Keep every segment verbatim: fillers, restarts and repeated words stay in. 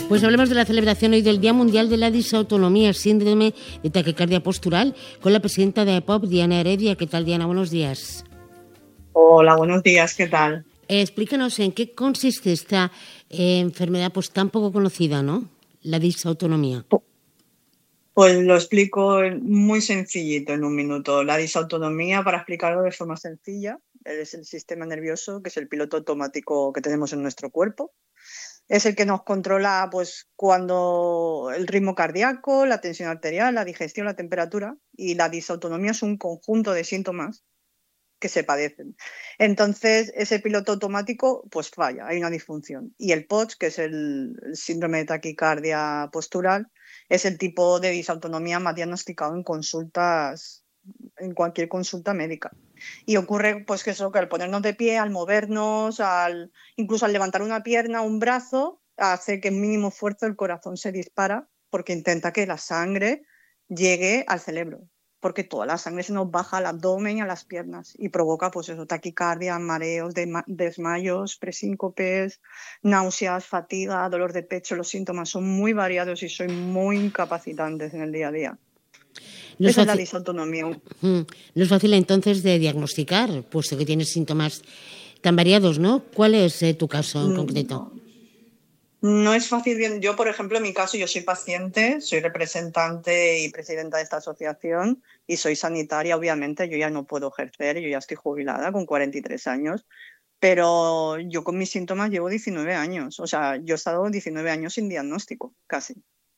Pues hablemos de la celebración hoy del Día Mundial de la Disautonomía, síndrome de taquicardia postural, con la presidenta de A P O P, Diana Heredia. ¿Qué tal, Diana? Buenos días. Hola, buenos días. ¿Qué tal? Eh, explícanos en qué consiste esta eh, enfermedad pues tan poco conocida, ¿no? La disautonomía. Pues lo explico muy sencillito en un minuto. La disautonomía, para explicarlo de forma sencilla, es el sistema nervioso, que es el piloto automático que tenemos en nuestro cuerpo. Es el que nos controla pues, cuando el ritmo cardíaco, la tensión arterial, la digestión, la temperatura. Y la disautonomía es un conjunto de síntomas que se padecen. Entonces, ese piloto automático pues falla, hay una disfunción. Y el P O T S, que es el, el síndrome de taquicardia postural, es el tipo de disautonomía más diagnosticado en consultas, en cualquier consulta médica. Y ocurre pues que eso, que al ponernos de pie, al movernos, al, incluso al levantar una pierna, un brazo, hace que en mínimo esfuerzo el corazón se dispara porque intenta que la sangre llegue al cerebro, porque toda la sangre se nos baja al abdomen y a las piernas y provoca pues eso, taquicardia, mareos, desmayos, presíncopes, náuseas, fatiga, dolor de pecho. Los síntomas son muy variados y son muy incapacitantes en el día a día. No es, Esa fácil, es la disautonomía. no es fácil entonces de diagnosticar, puesto que tienes síntomas tan variados, ¿no? ¿Cuál es eh, tu caso en concreto? No es fácil. Bien, yo, por ejemplo, en mi caso, yo soy paciente, soy representante y presidenta de esta asociación y soy sanitaria, obviamente. Yo ya no puedo ejercer, yo ya estoy jubilada con cuarenta y tres años, pero yo con mis síntomas llevo diecinueve años. O sea, yo he estado diecinueve años sin diagnóstico, casi.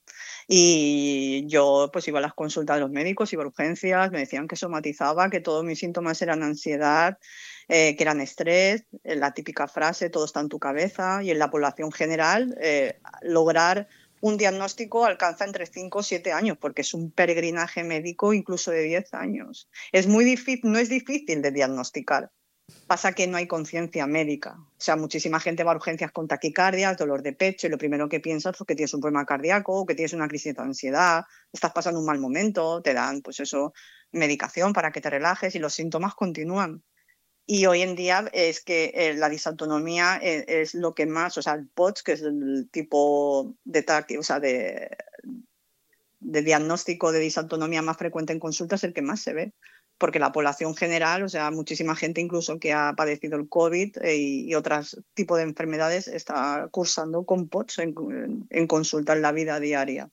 Y yo pues iba a las consultas de los médicos, iba a urgencias, me decían que somatizaba, que todos mis síntomas eran ansiedad, eh, que eran estrés, eh, la típica frase, todo está en tu cabeza. Y en la población general, eh, lograr un diagnóstico alcanza entre cinco o siete años, porque es un peregrinaje médico incluso de diez años. Es muy difícil, no es difícil de diagnosticar. Pasa que no hay conciencia médica. O sea, muchísima gente va a urgencias con taquicardias, dolor de pecho, y lo primero que piensas es que tienes un problema cardíaco, que tienes una crisis de ansiedad, estás pasando un mal momento, te dan, pues eso, medicación para que te relajes y los síntomas continúan. Y hoy en día es que eh, la disautonomía es, es lo que más, o sea, el P O T S, que es el tipo de taqui, o sea, de, de diagnóstico de disautonomía más frecuente en consulta, es el que más se ve. Porque la población general, o sea, muchísima gente incluso que ha padecido el COVID eh, y, y otros tipos de enfermedades está cursando con P O T S en, en consulta en la vida diaria.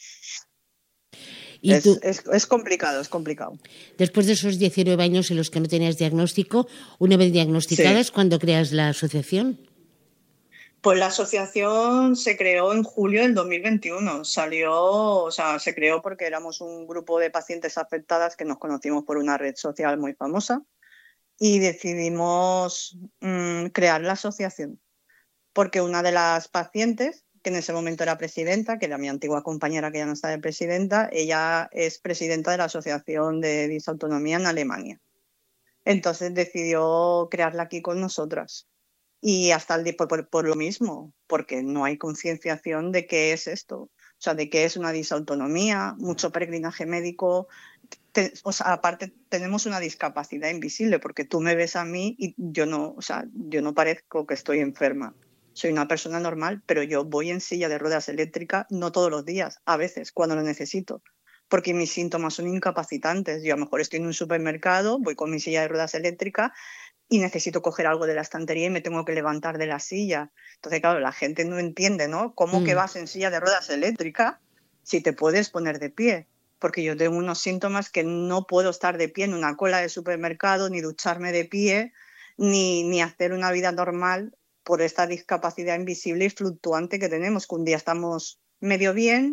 ¿Y es, tú, es, es complicado, es complicado. Después de esos diecinueve años en los que no tenías diagnóstico, una vez diagnosticadas, sí. ¿cuándo creas la asociación? Pues la asociación se creó en julio del dos mil veintiuno. Salió, o sea, se creó porque éramos un grupo de pacientes afectadas que nos conocimos por una red social muy famosa y decidimos mmm, crear la asociación. Porque una de las pacientes, que en ese momento era presidenta, que era mi antigua compañera que ya no está de presidenta, ella es presidenta de la Asociación de Disautonomía en Alemania. Entonces decidió crearla aquí con nosotras. Y hasta el día, por, por, por lo mismo, porque no hay concienciación de qué es esto, o sea, de qué es una disautonomía, mucho peregrinaje médico. Te, o sea, aparte tenemos una discapacidad invisible, porque tú me ves a mí y yo no, o sea, yo no parezco que estoy enferma. Soy una persona normal, pero yo voy en silla de ruedas eléctrica no todos los días, a veces, cuando lo necesito, porque mis síntomas son incapacitantes. Yo a lo mejor estoy en un supermercado, voy con mi silla de ruedas eléctrica y necesito coger algo de la estantería y me tengo que levantar de la silla. Entonces, claro, la gente no entiende, ¿no? ¿Cómo mm. que vas en silla de ruedas eléctrica si te puedes poner de pie? Porque yo tengo unos síntomas que no puedo estar de pie en una cola de supermercado, ni ducharme de pie, ni, ni hacer una vida normal por esta discapacidad invisible y fluctuante que tenemos, que un día estamos medio bien